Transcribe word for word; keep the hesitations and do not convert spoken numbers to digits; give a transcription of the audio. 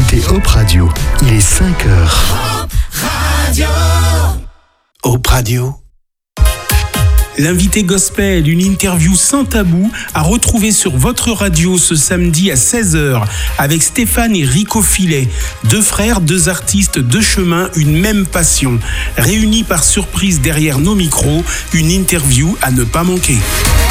écoutez Hop Radio. Il est cinq heures. Hop Radio. Hop Radio. L'invité gospel, une interview sans tabou à retrouver sur votre radio ce samedi à seize heures avec Stéphane et Rico Filet, deux frères, deux artistes, deux chemins, une même passion. Réunis par surprise derrière nos micros, une interview à ne pas manquer.